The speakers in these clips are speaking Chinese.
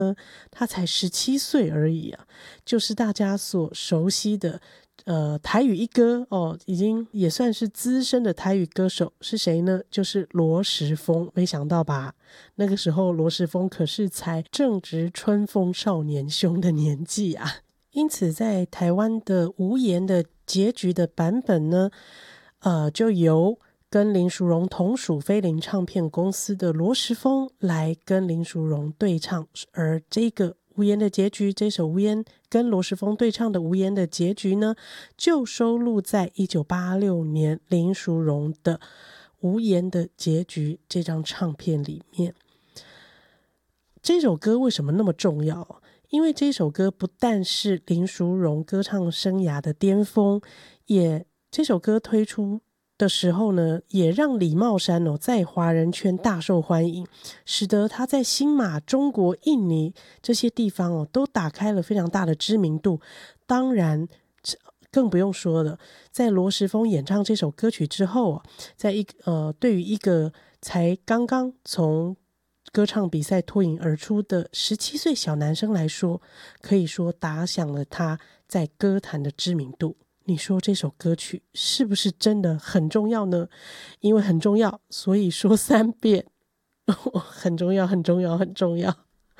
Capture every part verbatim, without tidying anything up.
他才十七岁而已啊，就是大家所熟悉的呃台语一哥哦，已经也算是资深的台语歌手，是谁呢？就是罗时丰。没想到吧，那个时候罗时丰可是才正值春风少年凶的年纪啊。因此在台湾的无言的结局的版本呢，呃，就由跟林淑荣同属飞林唱片公司的罗时丰来跟林淑荣对唱，而这个无言的结局，这首无言跟罗时丰对唱的无言的结局呢，就收录在一九八六年林淑荣的无言的结局这张唱片里面。这首歌为什么那么重要？因为这首歌不但是林淑荣歌唱生涯的巅峰，也这首歌推出的时候呢，也让李茂山哦在华人圈大受欢迎，使得他在新马、中国、印尼这些地方哦都打开了非常大的知名度。当然更不用说了，在罗时丰演唱这首歌曲之后啊，在一呃对于一个才刚刚从歌唱比赛脱颖而出的十七岁小男生来说，可以说打响了他在歌坛的知名度。你说这首歌曲是不是真的很重要呢？因为很重要，所以说三遍很重要很重要很重要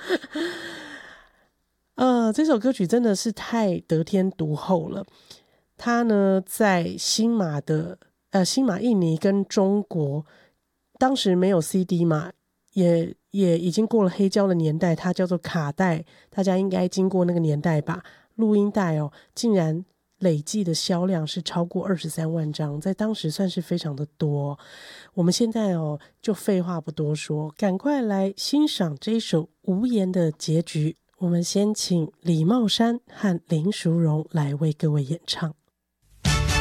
呃，这首歌曲真的是太得天独厚了。它呢在新马的呃新马、印尼跟中国，当时没有 C D 嘛，也也已经过了黑胶的年代，它叫做卡带，大家应该经过那个年代吧。录音带哦，竟然累计的销量是超过二十三万张，在当时算是非常的多。我们现在哦，就废话不多说，赶快来欣赏这首无言的结局。我们先请李茂山和林淑荣来为各位演唱。